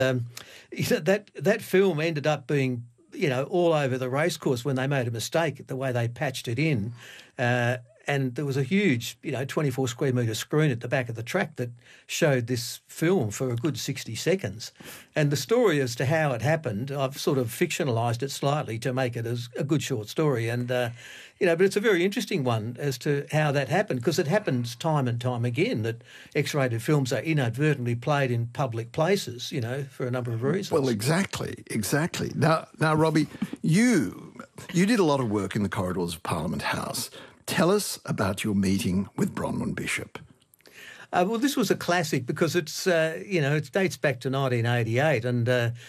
That film ended up being, all over the racecourse when they made a mistake, the way they patched it in. And there was a huge, 24 square metre screen at the back of the track that showed this film for a good 60 seconds. And the story as to how it happened, I've sort of fictionalised it slightly to make it as a good short story. And, but it's a very interesting one as to how that happened, because it happens time and time again that X-rated films are inadvertently played in public places, for a number of reasons. Well, exactly. Now, Robbie, you did a lot of work in the corridors of Parliament House. Tell us about your meeting with Bronwyn Bishop. Well, this was a classic because it's, it dates back to 1988 and,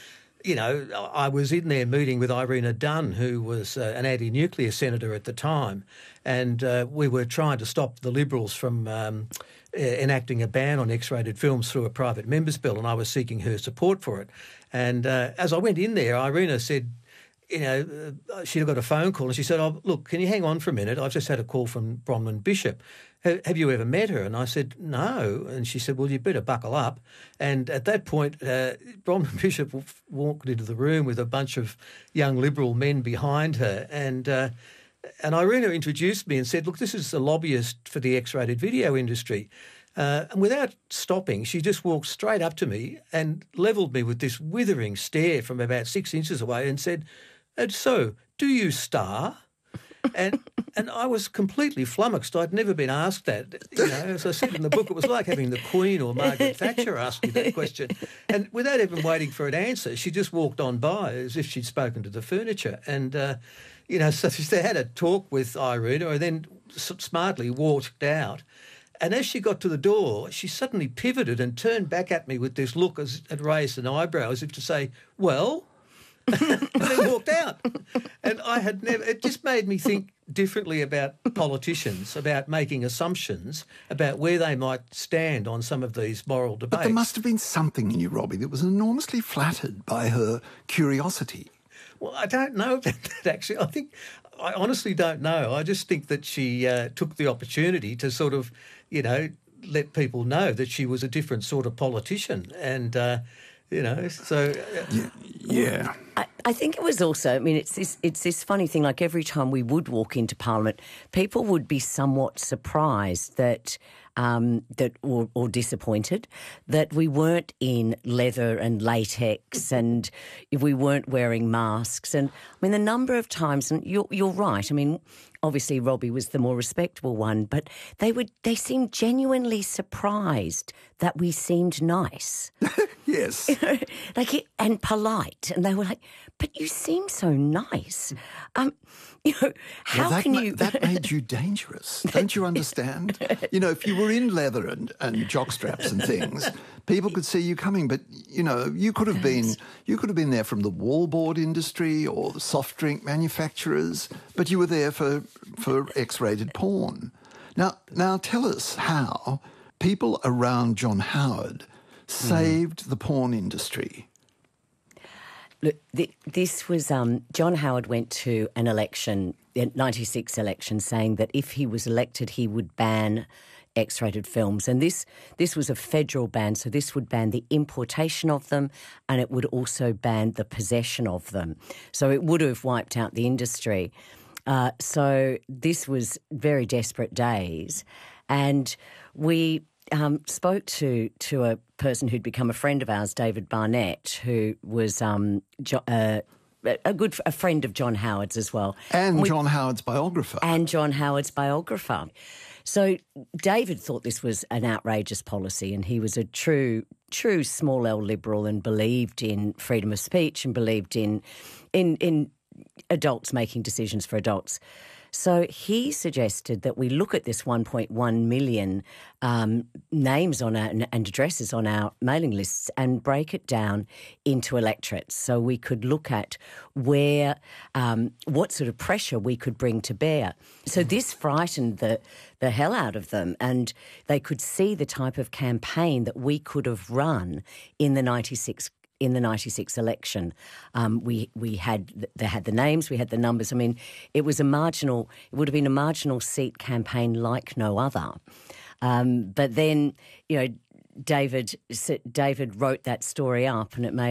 I was in there meeting with Irina Dunn, who was an anti-nuclear senator at the time, and we were trying to stop the Liberals from enacting a ban on X-rated films through a private member's bill, and I was seeking her support for it. And as I went in there, Irina said, she'd got a phone call and she said, "Oh, look, can you hang on for a minute? I've just had a call from Bronwyn Bishop. Have you ever met her?" And I said, "No." And she said, "Well, you better buckle up." And at that point, Bronwyn Bishop walked into the room with a bunch of young Liberal men behind her. And Irina introduced me and said, "Look, this is a lobbyist for the X-rated video industry." And without stopping, she just walked straight up to me and levelled me with this withering stare from about 6 inches away and said, "And so, do you star?" And I was completely flummoxed. I'd never been asked that. As I said in the book, it was like having the Queen or Margaret Thatcher ask me that question. And without even waiting for an answer, she just walked on by as if she'd spoken to the furniture. And, so they had a talk with Irina and then smartly walked out. And as she got to the door, she suddenly pivoted and turned back at me with this look and raised an eyebrow as if to say, "Well?" and then walked out. And it just made me think differently about politicians, about making assumptions about where they might stand on some of these moral debates. But there must have been something in you, Robbie, that was enormously flattered by her curiosity. Well, I don't know about that, actually. I honestly don't know. I just think that she took the opportunity to sort of, let people know that she was a different sort of politician. And, so... Yeah. I think it was also, it's this funny thing, like every time we would walk into Parliament, people would be somewhat surprised that or disappointed that we weren't in leather and latex and we weren't wearing masks. And the number of times, and you're right, obviously Robbie was the more respectable one, but they seemed genuinely surprised that we seemed nice. Yes. And polite. And they were like, "But you seem so nice." How can you... That made you dangerous. Don't you understand? If you were in leather and jockstraps and things, people could see you coming. But, you could have been there from the wallboard industry or the soft drink manufacturers, but you were there for X-rated porn. Now tell us how people around John Howard saved the porn industry. Look, this was John Howard went to an election, the 96 election, saying that if he was elected, he would ban X-rated films. And this was a federal ban, so this would ban the importation of them and it would also ban the possession of them. So it would have wiped out the industry. So this was very desperate days. And we spoke to a person who'd become a friend of ours, David Barnett, who was a friend of John Howard's as well. And John Howard's biographer. So David thought this was an outrageous policy, and he was a true small L liberal and believed in freedom of speech and believed in adults making decisions for adults. So he suggested that we look at this 1.1 million names on and addresses on our mailing lists and break it down into electorates, so we could look at where what sort of pressure we could bring to bear. So this frightened the hell out of them, and they could see the type of campaign that we could have run in the 96 election. They had the names, we had the numbers. It would have been a marginal seat campaign like no other. But then, David wrote that story up, and it made